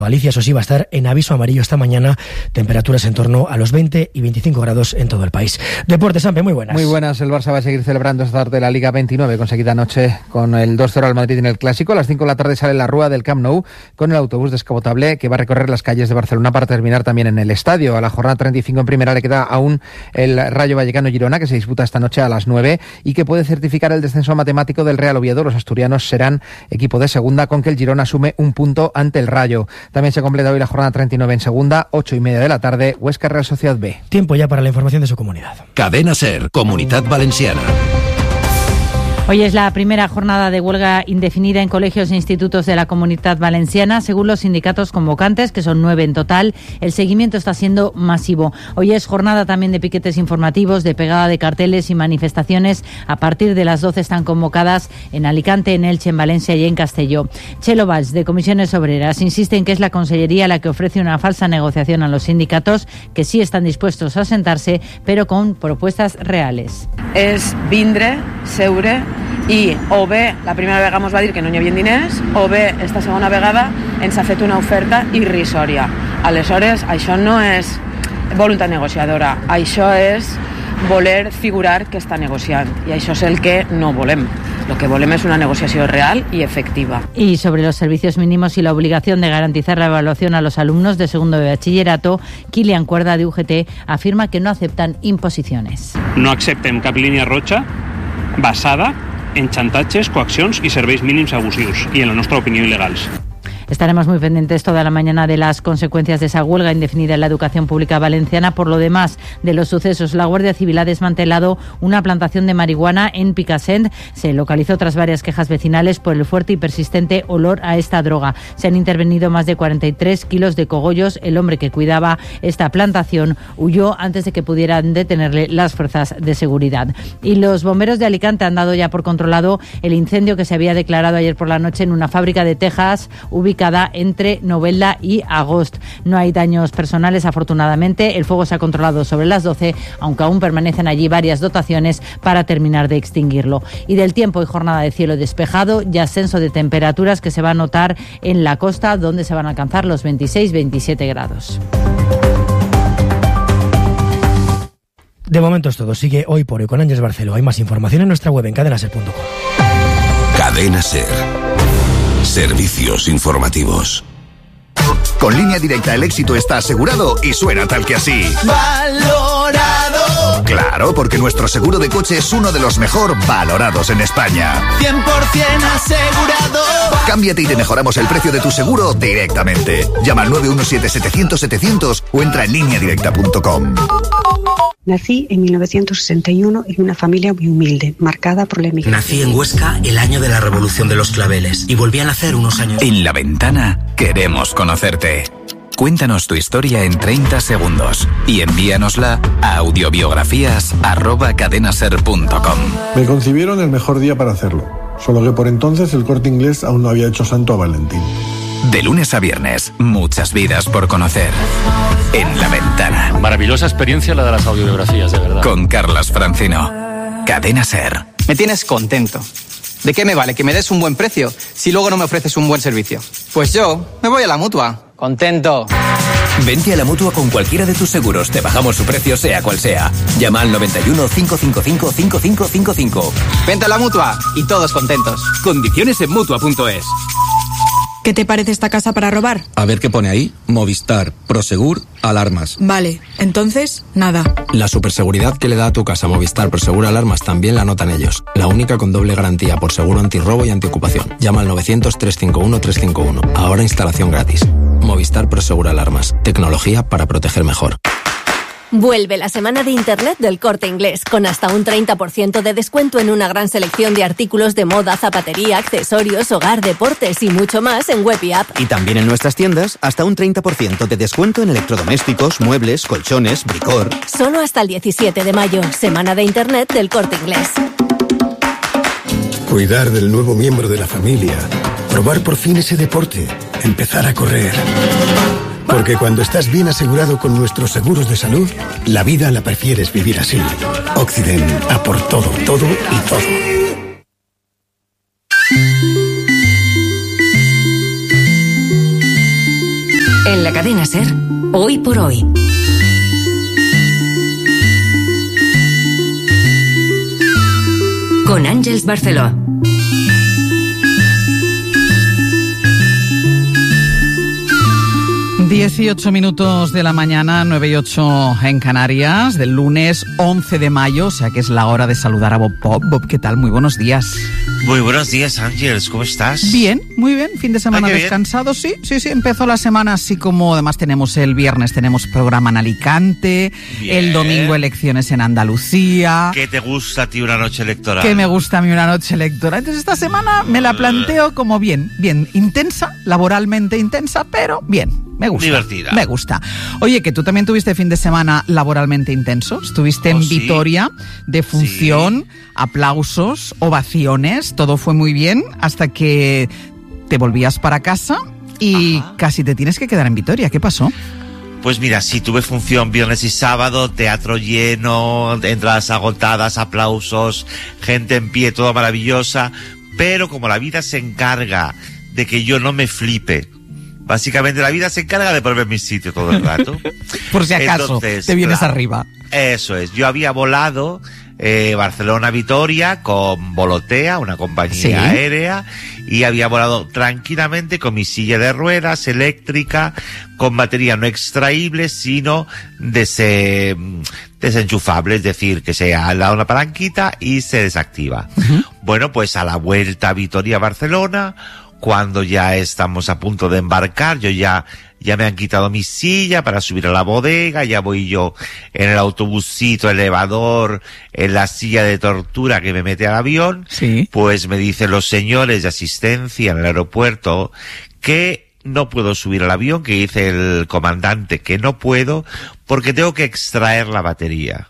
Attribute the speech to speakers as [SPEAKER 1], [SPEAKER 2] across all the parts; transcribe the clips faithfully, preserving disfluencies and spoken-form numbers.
[SPEAKER 1] Galicia, eso sí, va a estar en aviso amarillo esta mañana, temperaturas en torno a los veinte y veinticinco grados en todo el país. Deportes, Sampe, muy buenas.
[SPEAKER 2] Muy buenas, el Barça va a seguir celebrando esta tarde la Liga veintinueve, conseguida anoche con el dos cero al Madrid en el Clásico. A las cinco de la tarde sale la Rúa del Camp Nou con el autobús descapotable que va a recorrer las calles de Barcelona para terminar también en el estadio. A la jornada treinta y cinco en primera le queda aún el Rayo Vallecano-Girona, que se disputa esta noche a las nueve y que puede certificar el descenso matemático del Real Oviedo. Los asturianos serán equipo de segunda, con que el Girona sume un punto ante el Rayo. También se completa hoy la jornada treinta y nueve en segunda, ocho y media de la tarde, Huesca Real Sociedad B.
[SPEAKER 1] Tiempo ya para la información de su comunidad.
[SPEAKER 3] Cadena SER, Comunitat Valenciana.
[SPEAKER 4] Hoy es la primera jornada de huelga indefinida en colegios e institutos de la Comunitat Valenciana. Según los sindicatos convocantes, que son nueve en total, el seguimiento está siendo masivo. Hoy es jornada también de piquetes informativos, de pegada de carteles y manifestaciones. A partir de las doce están convocadas en Alicante, en Elche, en Valencia y en Castelló. Chelo Valls, de Comisiones Obreras, insiste en que es la Consellería la que ofrece una falsa negociación a los sindicatos, que sí están dispuestos a sentarse, pero con propuestas reales.
[SPEAKER 5] És vindre, seure i o bé la primera vegada ens va dir que no hi havia diners o bé esta segona vegada ens ha fet una oferta irrisòria. Aleshores, això no és voluntat negociadora, això és voler figurar que està negociant i això és el que no volem. Lo que volem es una negociación real y efectiva.
[SPEAKER 4] Y sobre los servicios mínimos y la obligación de garantizar la evaluación a los alumnos de segundo de bachillerato, Kilian Cuerda, de U G T, afirma que no aceptan imposiciones.
[SPEAKER 6] No acceptem cap línia roja basada en xantatges, coaccions i serveis mínims abusius i, en la nostra opinió, il·legals.
[SPEAKER 4] Estaremos muy pendientes toda la mañana de las consecuencias de esa huelga indefinida en la educación pública valenciana. Por lo demás, de los sucesos, la Guardia Civil ha desmantelado una plantación de marihuana en Picassent. Se localizó tras varias quejas vecinales por el fuerte y persistente olor a esta droga. Se han intervenido más de cuarenta y tres kilos de cogollos. El hombre que cuidaba esta plantación huyó antes de que pudieran detenerle las fuerzas de seguridad. Y los bomberos de Alicante han dado ya por controlado el incendio que se había declarado ayer por la noche en una fábrica de tejas ubicada entre Novelda y Agost. No hay daños personales, afortunadamente. El fuego se ha controlado sobre las doce, aunque aún permanecen allí varias dotaciones para terminar de extinguirlo. Y del tiempo y jornada de cielo despejado y ascenso de temperaturas que se va a notar en la costa, donde se van a alcanzar los veintiséis veintisiete grados.
[SPEAKER 1] De momento es todo. Sigue Hoy por Hoy con Ángeles Barceló. Hay más información en nuestra web en cadena ser punto com.
[SPEAKER 3] Cadena SER. Servicios informativos.
[SPEAKER 7] Con Línea Directa el éxito está asegurado y suena tal que así.
[SPEAKER 8] ¡Valorado!
[SPEAKER 7] Claro, porque nuestro seguro de coche es uno de los mejor valorados en España.
[SPEAKER 8] cien por ciento asegurado.
[SPEAKER 7] Cámbiate y te mejoramos el precio de tu seguro directamente. Llama al nueve uno siete setecientos setecientos o entra en línea directa punto com.
[SPEAKER 9] Nací en mil novecientos sesenta y uno en una familia muy humilde, marcada por la emigración.
[SPEAKER 10] Nací en Huesca el año de la Revolución de los Claveles y volví a nacer unos años.
[SPEAKER 11] En La Ventana queremos conocerte. Cuéntanos tu historia en treinta segundos y envíanosla a audiobiografías arroba cadenaser punto com.
[SPEAKER 12] Me concibieron el mejor día para hacerlo, solo que por entonces el Corte Inglés aún no había hecho santo a Valentín.
[SPEAKER 11] De lunes a viernes, muchas vidas por conocer. En La Ventana.
[SPEAKER 13] Maravillosa experiencia la de las audiobiografías, de verdad.
[SPEAKER 11] Con Carlas Francino. Cadena SER.
[SPEAKER 14] Me tienes contento. ¿De qué me vale que me des un buen precio si luego no me ofreces un buen servicio? Pues yo me voy a la Mutua. Contento.
[SPEAKER 15] Vente a la Mutua con cualquiera de tus seguros. Te bajamos su precio sea cual sea. Llama al noventa y uno, cinco cinco cinco, cinco cinco cinco cinco.
[SPEAKER 14] Vente a la Mutua y todos contentos.
[SPEAKER 15] Condiciones en Mutua punto es.
[SPEAKER 16] ¿Qué te parece esta casa para robar?
[SPEAKER 17] A ver qué pone ahí. Movistar, Prosegur, alarmas.
[SPEAKER 16] Vale, entonces, nada.
[SPEAKER 17] La superseguridad que le da a tu casa Movistar Prosegur Alarmas también la notan ellos. La única con doble garantía por seguro antirrobo y antiocupación. Llama al novecientos, trescientos cincuenta y uno, trescientos cincuenta y uno. Ahora instalación gratis. Movistar Prosegur Alarmas. Tecnología para proteger mejor.
[SPEAKER 18] Vuelve la semana de Internet del Corte Inglés, con hasta un treinta por ciento de descuento en una gran selección de artículos de moda, zapatería, accesorios, hogar, deportes y mucho más en web y app.
[SPEAKER 19] Y también en nuestras tiendas, hasta un treinta por ciento de descuento en electrodomésticos, muebles, colchones, bricor.
[SPEAKER 18] Solo hasta el diecisiete de mayo, semana de Internet del Corte Inglés.
[SPEAKER 20] Cuidar del nuevo miembro de la familia, probar por fin ese deporte, empezar a correr. Porque cuando estás bien asegurado con nuestros seguros de salud, la vida la prefieres vivir así. Occident, a por todo, todo y todo.
[SPEAKER 21] En la cadena SER, hoy por hoy. Con Àngels Barceló.
[SPEAKER 22] dieciocho minutos de la mañana, nueve y ocho en Canarias, del lunes once de mayo, o sea que es la hora de saludar a Bob Pop. Bob, ¿qué tal? Muy buenos días.
[SPEAKER 23] Muy buenos días, Ángels, ¿cómo estás?
[SPEAKER 22] Bien, muy bien, fin de semana
[SPEAKER 23] Ay,
[SPEAKER 22] descansado, sí, sí, sí, empezó la semana así como, además tenemos el viernes, tenemos programa en Alicante, bien. El domingo elecciones en Andalucía.
[SPEAKER 23] ¿Qué te gusta a ti una noche electoral?
[SPEAKER 22] ¿Qué me gusta a mí una noche electoral? Entonces esta semana me la planteo como bien, bien, intensa, laboralmente intensa, pero bien. Me gusta.
[SPEAKER 23] Divertida.
[SPEAKER 22] Me gusta. Oye, que tú también tuviste fin de semana laboralmente intenso. Estuviste oh, en sí. Vitoria, de función, sí. aplausos, ovaciones, todo fue muy bien, hasta que te volvías para casa y Ajá. casi te tienes que quedar en Vitoria. ¿Qué pasó?
[SPEAKER 23] Pues mira, sí, tuve función viernes y sábado, teatro lleno, entradas agotadas, aplausos, gente en pie, todo maravillosa, pero como la vida se encarga de que yo no me flipe, básicamente la vida se encarga de ponerme en mi sitio todo el rato.
[SPEAKER 22] Por si acaso, Entonces, te vienes claro, arriba.
[SPEAKER 23] Eso es. Yo había volado eh, Barcelona-Vitoria con Volotea, una compañía ¿Sí? aérea, y había volado tranquilamente con mi silla de ruedas eléctrica, con batería no extraíble, sino dese, desenchufable, es decir, que se da una palanquita y se desactiva. Uh-huh. Bueno, pues a la vuelta a Vitoria-Barcelona, cuando ya estamos a punto de embarcar, yo ya, ya me han quitado mi silla para subir a la bodega, ya voy yo en el autobusito, elevador, en la silla de tortura que me mete al avión,
[SPEAKER 22] sí.
[SPEAKER 23] Pues me dicen los señores de asistencia en el aeropuerto que no puedo subir al avión, que dice el comandante que no puedo porque tengo que extraer la batería.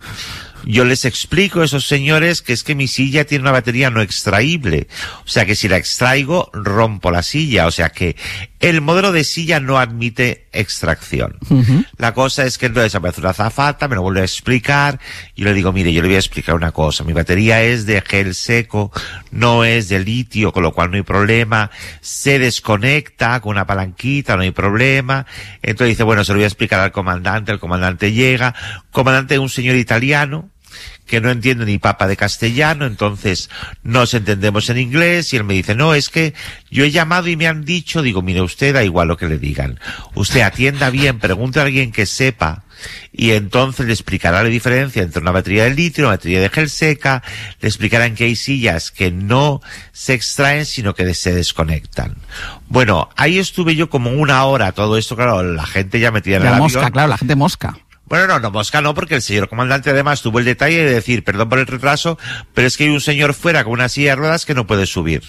[SPEAKER 23] Yo les explico a esos señores que es que mi silla tiene una batería no extraíble. O sea que si la extraigo, rompo la silla. O sea que el modelo de silla no admite extracción. Uh-huh. La cosa es que entonces aparece una azafata, me lo vuelve a explicar, y yo le digo, mire, yo le voy a explicar una cosa. Mi batería es de gel seco, no es de litio, con lo cual no hay problema. Se desconecta con una palanquita, no hay problema. Entonces dice, bueno, se lo voy a explicar al comandante. El comandante llega. Comandante es un señor italiano que no entiende ni papa de castellano, entonces nos entendemos en inglés, y él me dice, no, es que yo he llamado y me han dicho, digo, mire, usted da igual lo que le digan, usted atienda bien, pregunte a alguien que sepa, y entonces le explicará la diferencia entre una batería de litio y una batería de gel seca, le explicarán que hay sillas que no se extraen, sino que se desconectan. Bueno, ahí estuve yo como una hora, todo esto, claro, la gente ya metida en el avión.
[SPEAKER 22] La mosca, claro, la gente mosca.
[SPEAKER 23] Bueno, no, no, mosca no, porque el señor comandante además tuvo el detalle de decir, perdón por el retraso, pero es que hay un señor fuera con una silla de ruedas que no puede subir.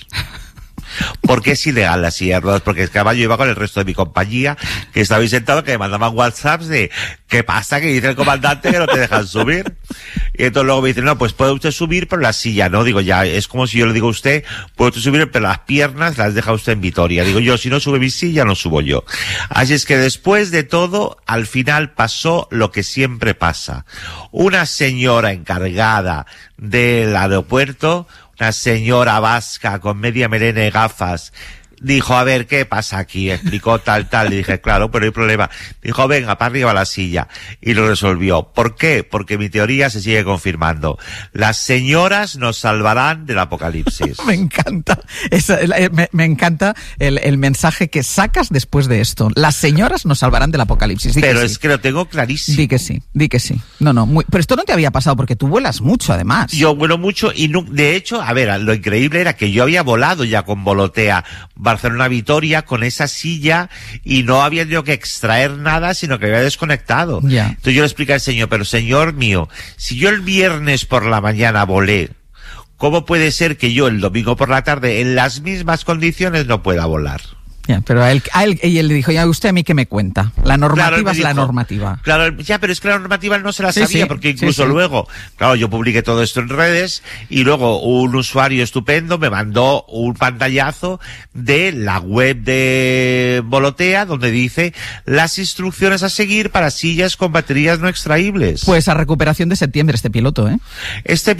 [SPEAKER 23] Porque es ilegal la silla de ruedas, porque es que además yo iba con el resto de mi compañía, que estabais sentados, que me mandaban WhatsApps de, ¿qué pasa? Que dice el comandante que no te dejan subir. Y entonces luego me dicen, no, pues puede usted subir, pero la silla no. Digo, ya, es como si yo le digo a usted, puede usted subir, pero las piernas las deja usted en Vitoria. Digo yo, si no sube mi silla, no subo yo. Así es que después de todo, al final pasó lo que siempre pasa. Una señora encargada del aeropuerto, una señora vasca con media melena y gafas, dijo, a ver, ¿qué pasa aquí? Explicó tal, tal, y dije, claro, pero hay problema. Dijo, venga, para arriba la silla. Y lo resolvió. ¿Por qué? Porque mi teoría se sigue confirmando. Las señoras nos salvarán del apocalipsis.
[SPEAKER 22] Me encanta. Esa, me, me encanta el, el mensaje que sacas después de esto. Las señoras nos salvarán del apocalipsis. Di
[SPEAKER 23] pero
[SPEAKER 22] que
[SPEAKER 23] es
[SPEAKER 22] sí.
[SPEAKER 23] que lo tengo clarísimo.
[SPEAKER 22] Di que sí, di que sí. No, no, muy, pero esto no te había pasado porque tú vuelas mucho, además.
[SPEAKER 23] Yo vuelo mucho y no, de hecho, a ver, lo increíble era que yo había volado ya con Volotea Barcelona-Vitoria con esa silla y no había tenido que extraer nada, sino que había desconectado.
[SPEAKER 22] Yeah.
[SPEAKER 23] Entonces yo le expliqué al señor, pero señor mío, si yo el viernes por la mañana volé, ¿cómo puede ser que yo el domingo por la tarde en las mismas condiciones no pueda volar?
[SPEAKER 22] Yeah, pero a él, a él, y él le dijo, ya usted a mí qué me cuenta. La normativa claro, es dijo, la normativa.
[SPEAKER 23] Claro, ya, pero es que la normativa no se la
[SPEAKER 22] sí,
[SPEAKER 23] sabía,
[SPEAKER 22] sí,
[SPEAKER 23] porque incluso
[SPEAKER 22] sí, sí.
[SPEAKER 23] luego, claro, yo publiqué todo esto en redes y luego un usuario estupendo me mandó un pantallazo de la web de Volotea donde dice las instrucciones a seguir para sillas con baterías no extraíbles.
[SPEAKER 22] Pues a recuperación de septiembre este piloto, ¿eh?
[SPEAKER 23] Este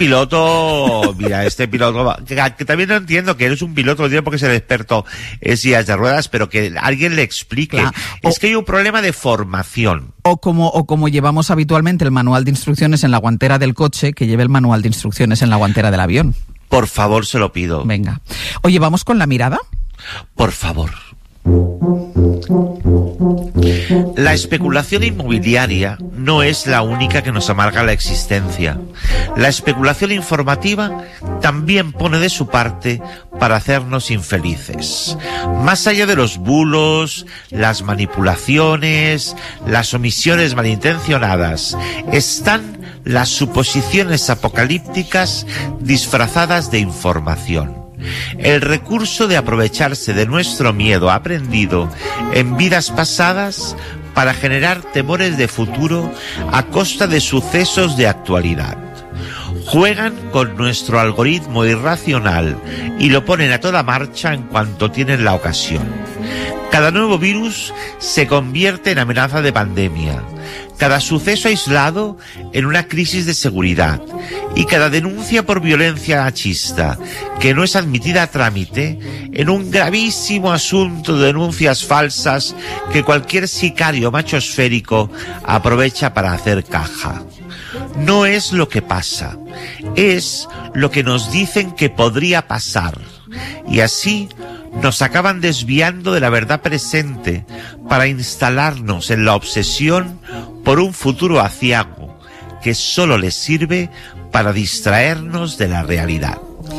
[SPEAKER 23] piloto, mira, este piloto, que, que también no entiendo que eres un piloto, no tiene por qué ser experto en sillas de ruedas, horas, pero que alguien le explique.
[SPEAKER 22] Claro.
[SPEAKER 23] Es
[SPEAKER 22] o,
[SPEAKER 23] que hay un problema de formación.
[SPEAKER 22] O como, o como llevamos habitualmente el manual de instrucciones en la guantera del coche, que lleve el manual de instrucciones en la guantera del avión.
[SPEAKER 23] Por favor, se lo pido.
[SPEAKER 22] Venga. Oye, ¿vamos con la mirada?
[SPEAKER 23] Por favor. La especulación inmobiliaria no es la única que nos amarga la existencia. La especulación informativa también pone de su parte para hacernos infelices. Más allá de los bulos, las manipulaciones, las omisiones malintencionadas, están las suposiciones apocalípticas disfrazadas de información. El recurso de aprovecharse de nuestro miedo aprendido en vidas pasadas para generar temores de futuro a costa de sucesos de actualidad. Juegan con nuestro algoritmo irracional y lo ponen a toda marcha en cuanto tienen la ocasión. Cada nuevo virus se convierte en amenaza de pandemia, cada suceso aislado en una crisis de seguridad y cada denuncia por violencia machista que no es admitida a trámite en un gravísimo asunto de denuncias falsas que cualquier sicario machosférico aprovecha para hacer caja. No es lo que pasa, es lo que nos dicen que podría pasar, y así nos acaban desviando de la verdad presente para instalarnos en la obsesión por un futuro aciago que solo les sirve para distraernos de la realidad.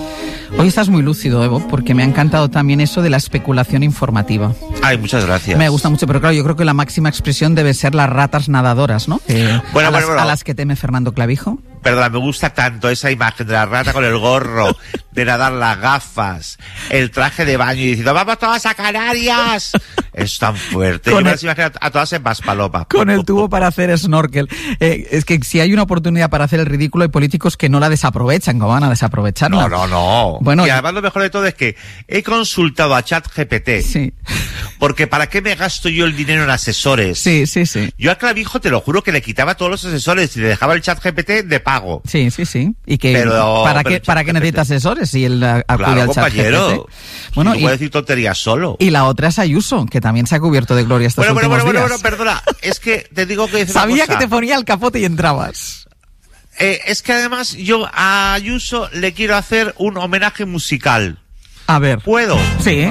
[SPEAKER 22] Hoy estás muy lúcido, Evo, porque me ha encantado también eso de la especulación informativa.
[SPEAKER 23] Ay, muchas gracias.
[SPEAKER 22] Me gusta mucho, pero claro, yo creo que la máxima expresión debe ser las ratas nadadoras, ¿no? Que,
[SPEAKER 23] bueno,
[SPEAKER 22] a,
[SPEAKER 23] bueno,
[SPEAKER 22] las,
[SPEAKER 23] bueno.
[SPEAKER 22] a las que teme Fernando Clavijo.
[SPEAKER 23] Perdona, me gusta tanto esa imagen de la rata con el gorro, de nadar las gafas, el traje de baño y diciendo ¡vamos todas a Canarias! Es tan fuerte. Yo me las imagino a todas en Maspalomas.
[SPEAKER 22] Con el tubo para hacer snorkel. Eh, es que si hay una oportunidad para hacer el ridículo, hay políticos que no la desaprovechan. ¿Cómo van a desaprovecharla?
[SPEAKER 23] No, no, no.
[SPEAKER 22] Bueno,
[SPEAKER 23] y además lo mejor de todo es que he consultado a ChatGPT.
[SPEAKER 22] Sí.
[SPEAKER 23] Porque ¿para qué me gasto yo el dinero en asesores?
[SPEAKER 22] Sí, sí, sí.
[SPEAKER 23] Yo a Clavijo te lo juro que le quitaba todos los asesores y le dejaba el ChatGPT de pago.
[SPEAKER 22] Sí, sí, sí. Y que
[SPEAKER 23] pero,
[SPEAKER 22] ¿para
[SPEAKER 23] pero
[SPEAKER 22] qué para qué necesita asesores si él acude
[SPEAKER 23] claro,
[SPEAKER 22] al
[SPEAKER 23] compañero.
[SPEAKER 22] ChatGPT? Bueno,
[SPEAKER 23] no
[SPEAKER 22] y
[SPEAKER 23] puede decir tonterías solo.
[SPEAKER 22] Y la otra es Ayuso, que también se ha cubierto de gloria estos
[SPEAKER 23] bueno, bueno,
[SPEAKER 22] últimos
[SPEAKER 23] bueno,
[SPEAKER 22] días.
[SPEAKER 23] bueno, bueno, perdona. Es que te digo que
[SPEAKER 22] sabía
[SPEAKER 23] cosa.
[SPEAKER 22] que te ponía el capote y entrabas.
[SPEAKER 23] Eh, es que además yo a Ayuso le quiero hacer un homenaje musical.
[SPEAKER 22] A ver.
[SPEAKER 23] ¿Puedo?
[SPEAKER 22] Sí.